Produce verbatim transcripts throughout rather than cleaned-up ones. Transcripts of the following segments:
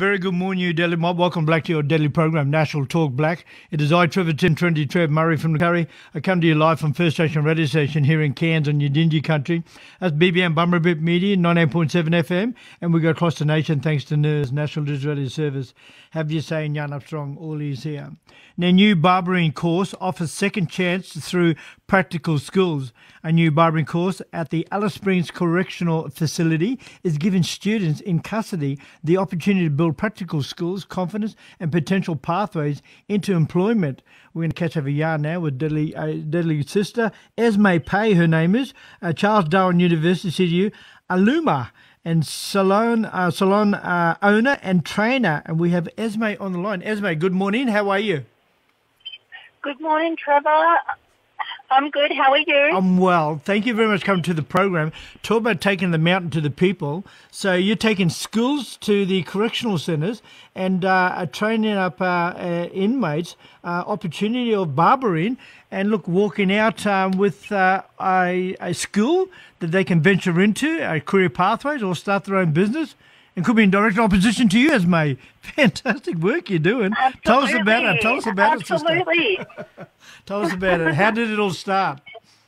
Very good morning, you Daily Mob. Welcome back to your daily program, National Talk Black. It is I, Trevor ten twenty, Trev Murray from the Curry. I come to you live from First Station Radio Station here in Cairns on Yidinji country. That's B B M Bummerbip Media, ninety-eight point seven F M. And we go across the nation thanks to N I R S, National Digital Radio Service. Have you saying Jan Armstrong, all is here. Now, new barbering course offers second chance through practical skills. A new barbering course at the Alice Springs Correctional Facility is giving students in custody the opportunity to build practical skills, confidence and potential pathways into employment. We're going to catch up a yarn now with Deadly, uh, Deadly sister, Esme Pay, her name is, uh, Charles Darwin University, C D U, Aluma, and salon, uh, salon uh, owner and trainer. And we have Esme on the line. Esme, good morning. How are you? Good morning, Trevor. I'm good. How are you? I'm well. Thank you very much for coming to the program. Talk about taking the mountain to the people. So you're taking schools to the correctional centres and uh, training up uh, uh, inmates, uh, opportunity of barbering, and look, walking out um, with uh, a, a school that they can venture into, a career pathways, or start their own business. And could be in direct opposition to you, Esme. Fantastic work you're doing. Absolutely. Tell us about it. Tell us about Absolutely. it, sister. Tell us about it. How did it all start?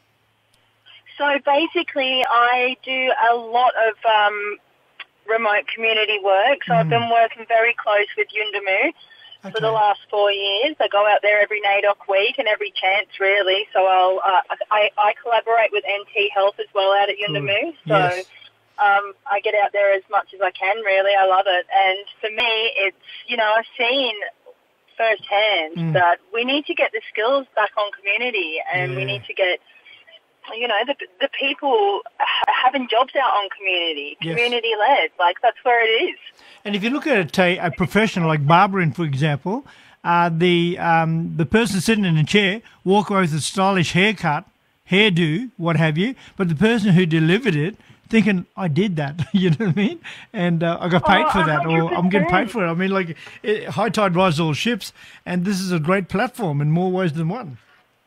So basically, I do a lot of um, remote community work. So mm. I've been working very close with Yundamu okay. for the last four years. I go out there every NAIDOC week and every chance, really. So I'll uh, I, I collaborate with N T Health as well out at Yundamu. So. Yes. Um, I get out there as much as I can, really. I love it. And for me, it's, you know, I've seen firsthand mm. that we need to get the skills back on community and yeah. we need to get, you know, the the people having jobs out on community, yes. community-led. Like, that's where it is. And if you look at a, a professional like barbering, for example, uh, the um, the person sitting in a chair walk away with a stylish haircut, hairdo, what have you, but the person who delivered it thinking, I did that, you know what I mean? And uh, I got paid oh, for that, one hundred percent. or I'm getting paid for it. I mean, like, it, high tide rises all ships, and this is a great platform in more ways than one.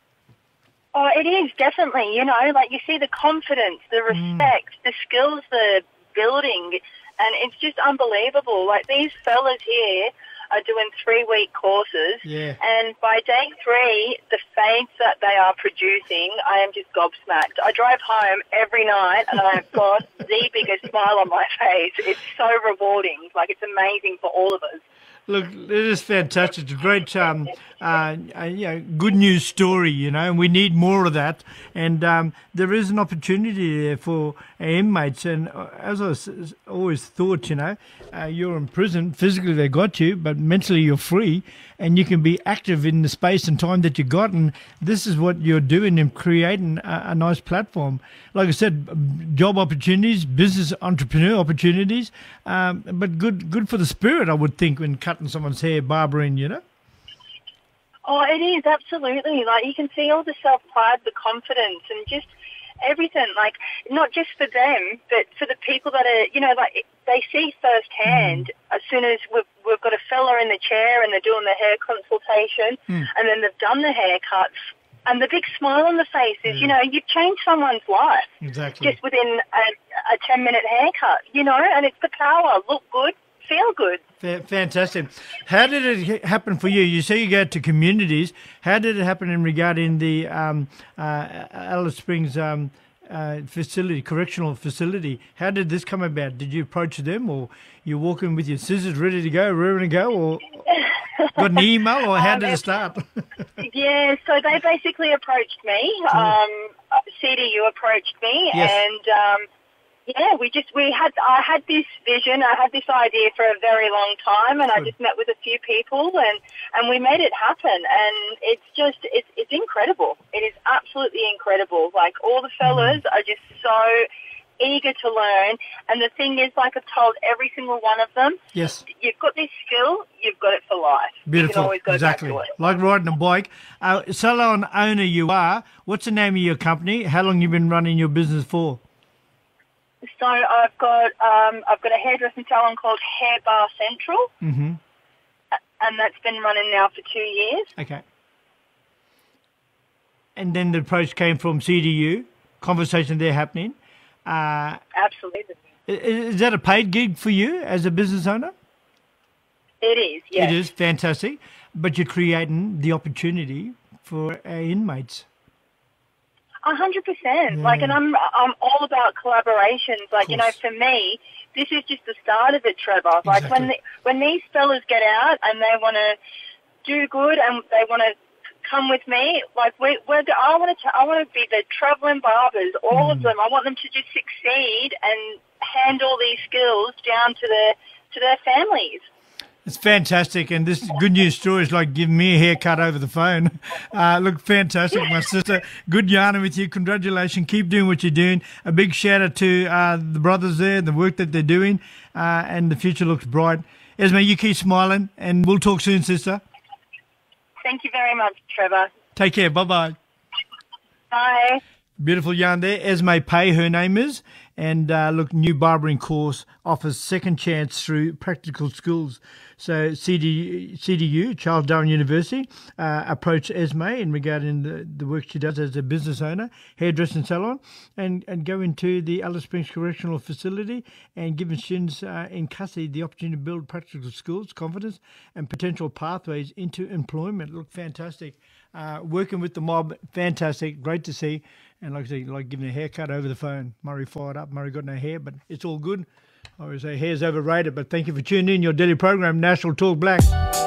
Oh, it is, definitely. You know, like, you see the confidence, the respect, mm. the skills they're building, and it's just unbelievable. Like, these fellas here are doing three-week courses, yeah. and by day three, the fades that they are producing, I am just gobsmacked. I drive home every night, and I've got the biggest smile on my face. It's so rewarding. Like, it's amazing for all of us. Look, it is fantastic. It's a great, um, uh, uh, you know, good news story, you know, and we need more of that. And um, there is an opportunity there for inmates. And as I always thought, you know, uh, you're in prison. Physically, they got you, but mentally, you're free, and you can be active in the space and time that you got. And this is what you're doing in creating a, a nice platform. Like I said, job opportunities, business entrepreneur opportunities, um, but good, good for the spirit, I would think, when cutting someone's hair, barbering, you know. Oh, it is, absolutely. Like, you can see all the self-pride, the confidence, and just everything, like, not just for them, but for the people that are, you know, like, they see firsthand mm. as soon as we've, we've got a fella in the chair and they're doing the hair consultation mm. and then they've done the haircuts, and the big smile on the face is, yeah. you know, you've changed someone's life. Exactly. Just within a, a ten-minute haircut, you know, and it's the power. Look good, feel good. Fantastic. How did it happen for you? You say you go to communities. How did it happen in regarding the um, uh, Alice Springs um, uh, facility, correctional facility? How did this come about? Did you approach them, or you walk in with your scissors ready to go, ready to go, or got an email, or how um, did it start? Yeah, so they basically approached me. Um, C D U approached me, yes. and um, yeah, we just we had I had this vision, I had this idea for a very long time, and Good. I just met with a few people, and, and we made it happen. And it's just it's it's incredible. It is absolutely incredible. Like, all the fellas mm. are just so eager to learn, and the thing is, like I've told every single one of them, yes, you've got this skill, you've got it for life. Beautiful, you can always go exactly. back to it. Like riding a bike. Uh, salon owner you are. What's the name of your company? How long you been running your business for? So I've got um, I've got a hairdressing salon called Hair Bar Central, mm-hmm. and that's been running now for two years. Okay. And then the approach came from C D U. Conversation there happening. Uh, Absolutely. Is that a paid gig for you as a business owner? It is, yes. It is fantastic, but you're creating the opportunity for our inmates. A hundred percent. Like, and I'm I'm all about collaborations. Like, you know, for me, this is just the start of it, Trevor. Like, Exactly. when the, when these fellas get out and they want to do good and they want to come with me, like, we, we're, I want to I want to be the travelling barbers, all of them. I want them to just succeed and hand all these skills down to their to their families. It's fantastic, and this good news story is like giving me a haircut over the phone. Uh, look, fantastic, my sister. Good yarning with you. Congratulations. Keep doing what you're doing. A big shout out to uh, the brothers there, the work that they're doing, uh, and the future looks bright. Esme, you keep smiling, and we'll talk soon, sister. Thank you very much, Trevor. Take care. Bye-bye. Bye. Beautiful yarn there. Esme Pay, her name is. And uh, look, new barbering course offers second chance through practical schools. So C D, C D U, Charles Darwin University, uh, approached Esme in regarding the, the work she does as a business owner, hairdressing salon, and, and go into the Alice Springs Correctional Facility and giving students uh, in custody the opportunity to build practical skills, confidence, and potential pathways into employment. Look, fantastic. Uh, working with the mob, fantastic. Great to see. And like I say, like giving a haircut over the phone. Murray fired up. Murray got no hair, but it's all good. I always say hair's overrated, but thank you for tuning in your daily program, National Talk Black.